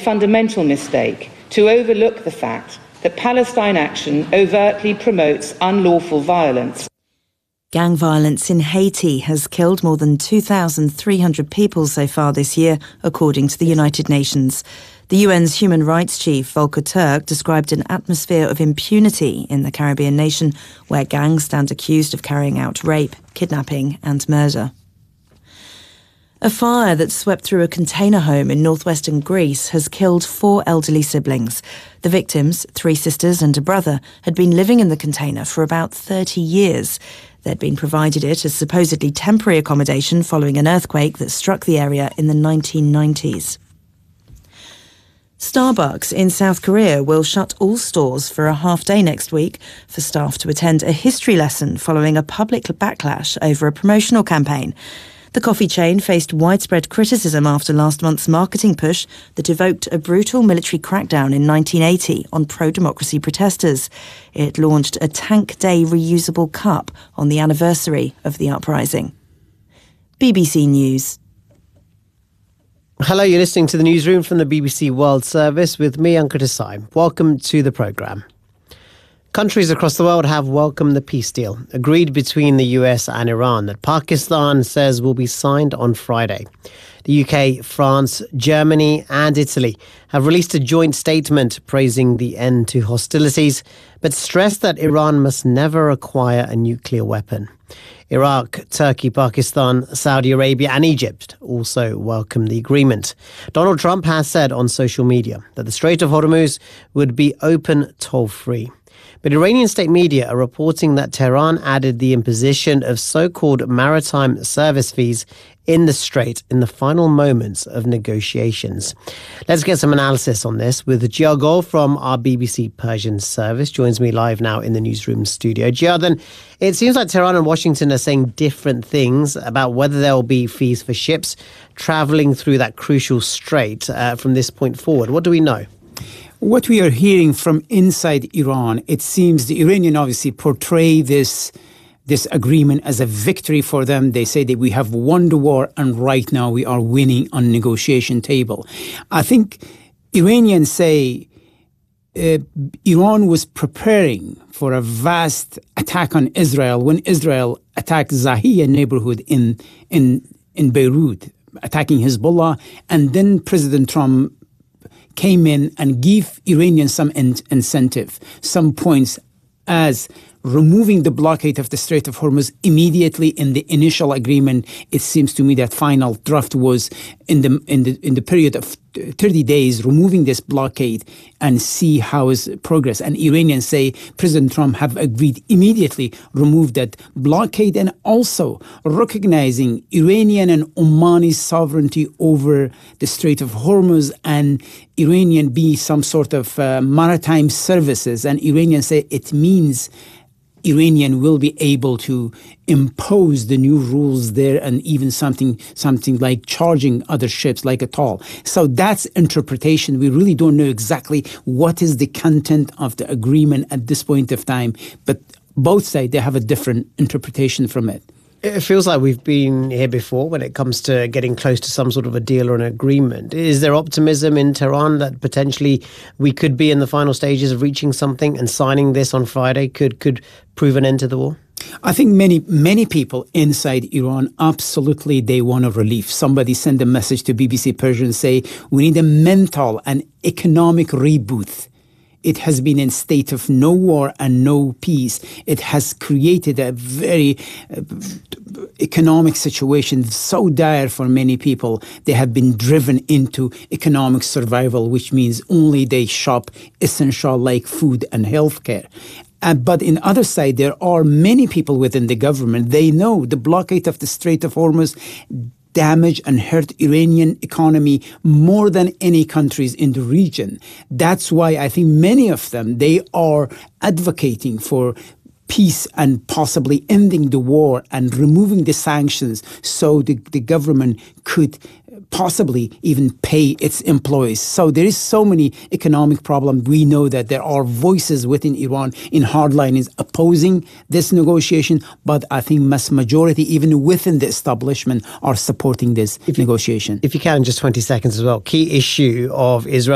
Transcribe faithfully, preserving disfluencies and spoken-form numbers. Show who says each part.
Speaker 1: fundamental mistake to overlook the fact that Palestine action overtly promotes unlawful violence.
Speaker 2: Gang violence in Haiti has killed more than two thousand three hundred people so far this year, according to the United Nations. The U N's human rights chief, Volker Turk, described an atmosphere of impunity in the Caribbean nation where gangs stand accused of carrying out rape, kidnapping and murder. A fire that swept through a container home in northwestern Greece has killed four elderly siblings. The victims, three sisters and a brother, had been living in the container for about thirty years. They'd been provided it as supposedly temporary accommodation following an earthquake that struck the area in the nineteen nineties. Starbucks in South Korea will shut all stores for a half day next week for staff to attend a history lesson following a public backlash over a promotional campaign. The coffee chain faced widespread criticism after last month's marketing push that evoked a brutal military crackdown in nineteen eighty on pro-democracy protesters. It launched a Tank Day reusable cup on the anniversary of the uprising. B B C News.
Speaker 3: Hello, you're listening to the newsroom from the B B C World Service with me, Ankur Desai. Welcome to the programme. Countries across the world have welcomed the peace deal agreed between the U S and Iran that Pakistan says will be signed on Friday. The U K, France, Germany and Italy have released a joint statement praising the end to hostilities, but stressed that Iran must never acquire a nuclear weapon. Iraq, Turkey, Pakistan, Saudi Arabia and Egypt also welcomed the agreement. Donald Trump has said on social media that the Strait of Hormuz would be open toll-free. But Iranian state media are reporting that Tehran added the imposition of so-called maritime service fees in the strait in the final moments of negotiations. Let's get some analysis on this with Jiago from our B B C Persian service. Joins me live now in the newsroom studio. Jiadan, it seems like Tehran and Washington are saying different things about whether there will be fees for ships travelling through that crucial strait uh, from this point forward. What do we know?
Speaker 4: What we are hearing from inside Iran, it seems the Iranian obviously portray this this agreement as a victory for them. They say that we have won the war and right now we are winning on negotiation table. I think Iranians say uh, Iran was preparing for a vast attack on Israel when Israel attacked Zahiya neighborhood in in in Beirut, attacking Hezbollah, and then President Trump came in and gave Iranians some in- incentive, some points as removing the blockade of the Strait of Hormuz immediately in the initial agreement. It seems to me that final draft was in the in the in the period of thirty days, removing this blockade and see how is progress. And Iranians say President Trump have agreed immediately remove that blockade and also recognizing Iranian and Omani sovereignty over the Strait of Hormuz and Iranian be some sort of uh, maritime services. And Iranians say it means Iranian will be able to impose the new rules there and even something something like charging other ships like a toll. So that's interpretation. We really don't know exactly what is the content of the agreement at this point of time, but both sides, they have a different interpretation from it.
Speaker 3: It feels like we've been here before when it comes to getting close to some sort of a deal or an agreement. Is there optimism in Tehran that potentially we could be in the final stages of reaching something and signing this on Friday could could prove an end to the war?
Speaker 4: I think many, many people inside Iran, absolutely, they want a relief. Somebody sent a message to B B C Persian say, we need a mental and economic reboot. It has been in state of no war and no peace. It has created a very uh, economic situation so dire for many people. They have been driven into economic survival, which means only they shop essential like food and healthcare. Uh, but in other side, there are many people within the government. They know the blockade of the Strait of Hormuz damage and hurt Iranian economy more than any countries in the region. That's why I think many of them, they are advocating for peace and possibly ending the war and removing the sanctions so the, the government could possibly even pay its employees. So there is so many economic problems. We know that there are voices within Iran in hardliners opposing this negotiation, but I think mass majority, even within the establishment, are supporting this
Speaker 3: if
Speaker 4: negotiation.
Speaker 3: You, if you can, just twenty seconds as well. Key issue of Israel